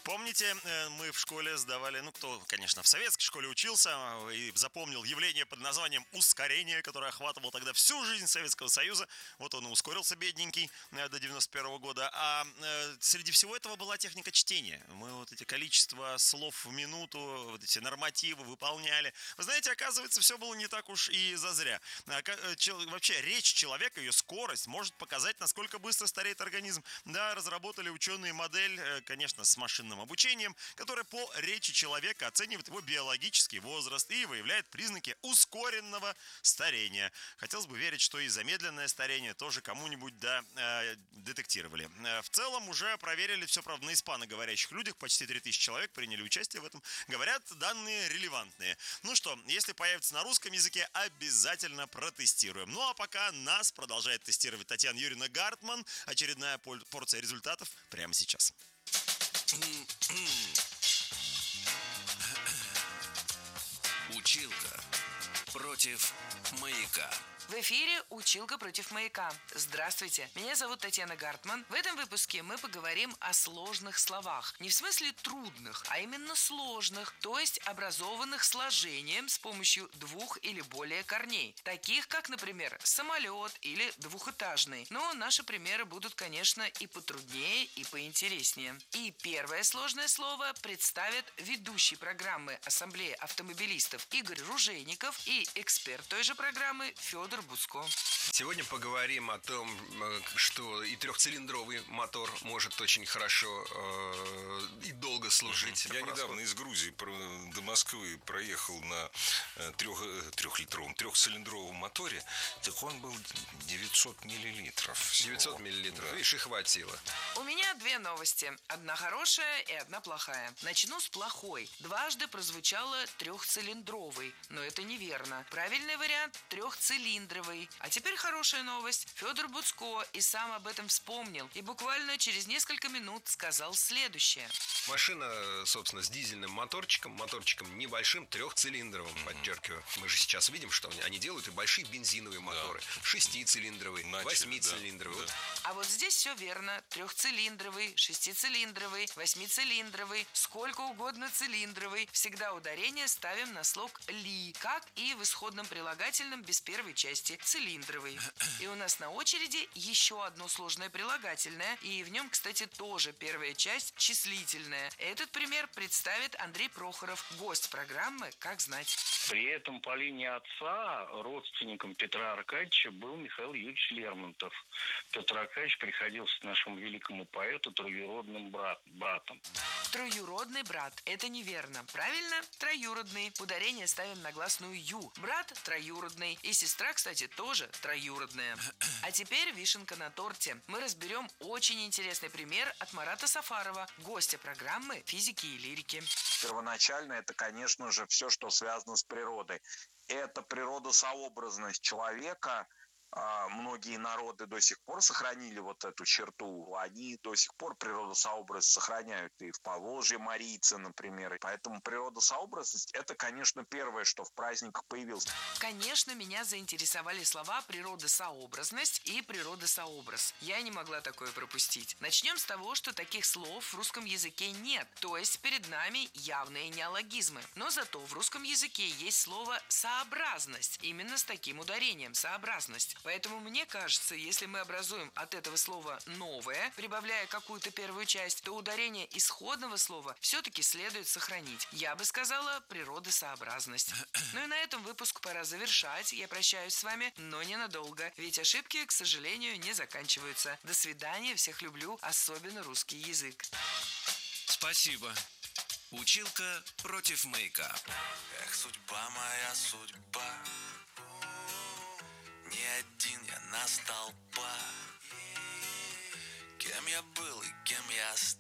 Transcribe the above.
Помните, мы в школе сдавали, ну, кто, конечно, в советской школе учился и запомнил явление под названием ускорение, которое охватывало тогда всю жизнь Советского Союза. Вот он и ускорился, бедненький, до 91 года. А среди всего этого была техника чтения. Мы вот эти количество слов в минуту, вот эти нормативы выполняли. Вы знаете, оказывается, все было не так уж и зазря. Вообще, речь человека, ее скорость может показать, насколько быстро стареет организм. Да, разработали ученые модель, конечно, с машинным обучением, которая по речи человека оценивает его биологический возраст и выявляет признаки ускоренного старения. Хотелось бы верить, что и замедленное старение тоже кому-нибудь детектировали. В целом уже проверили все, правда, на испаноговорящих людях. Почти 3000 человек приняли участие в этом. Говорят, данные релевантные. Ну что, если появится на русском языке, обязательно протестируем. Ну а пока нас продолжает тестировать Татьяна Юрьевна Гартман. Очередная порция результатов прямо сейчас. Училка против маяка. В эфире «Училка против маяка». Здравствуйте, меня зовут Татьяна Гартман. В этом выпуске мы поговорим о сложных словах. Не в смысле трудных, а именно сложных, то есть образованных сложением с помощью двух или более корней. Таких, как, например, самолет или двухэтажный. Но наши примеры будут, конечно, и потруднее, и поинтереснее. И первое сложное слово представит ведущий программы «Ассамблея автомобилистов» Игорь Ружейников и эксперт той же программы Федор Буцко. Сегодня поговорим о том, что и трехцилиндровый мотор может очень хорошо и долго служить. Я недавно из Грузии до Москвы проехал на трехцилиндровом моторе. Так он был 900 миллилитров. 900 миллилитров, видишь, и хватило. У меня две новости. Одна хорошая и одна плохая. Начну с плохой. Дважды прозвучало трехцилиндровый, но это неверно. Правильный вариант – трехцилиндровый. А теперь хорошая новость. Федор Буцко и сам об этом вспомнил. И буквально через несколько минут сказал следующее. Машина, собственно, с дизельным моторчиком небольшим, трехцилиндровым, подчеркиваю. Мы же сейчас видим, что они делают и большие бензиновые моторы. Шестицилиндровый, восьмицилиндровый. Да. А вот здесь все верно. Трехцилиндровый, шестицилиндровый, восьмицилиндровый, сколько угодно цилиндровый. Всегда ударение ставим на слог «ли», как и в исходном прилагательном без первой части «цилиндровый». И у нас на очереди еще одно сложное прилагательное, и в нем, кстати, тоже первая часть числительная. Этот пример представит Андрей Прохоров, гость программы «Как знать». При этом по линии отца родственником Петра Аркадьевича был Михаил Юрьевич Лермонтов. Петр Аркадьевич приходился нашему великому поэту троюродным братом. Троюродный брат. Это неверно. Правильно? Троюродный. Ударение ставим на гласную «ю». Брат троюродный. И сестра, кстати, тоже троюродная. А теперь вишенка на торте. Мы разберем очень интересный пример от Марата Сафарова, гостя программы «Физики и лирики». Первоначально это, конечно же, все, что связано с природой. Это природосообразность человека. Многие народы до сих пор сохранили вот эту черту. Они до сих пор природосообразность сохраняют. И в Поволжье марийцы, например. И поэтому природосообразность – это, конечно, первое, что в праздниках появилось. Конечно, меня заинтересовали слова «природосообразность» и «природосообраз». Я не могла такое пропустить. Начнем с того, что таких слов в русском языке нет. То есть перед нами явные неологизмы. Но зато в русском языке есть слово «сообразность». Именно с таким ударением – «сообразность». Поэтому мне кажется, если мы образуем от этого слова новое, прибавляя какую-то первую часть, то ударение исходного слова все-таки следует сохранить. Я бы сказала природосообразность. Ну и на этом выпуск пора завершать. Я прощаюсь с вами, но ненадолго. Ведь ошибки, к сожалению, не заканчиваются. До свидания, всех люблю, особенно русский язык. Спасибо. Училка против маяка. Эх, судьба моя, судьба. Не один я на столпа. Кем я был и кем я стал.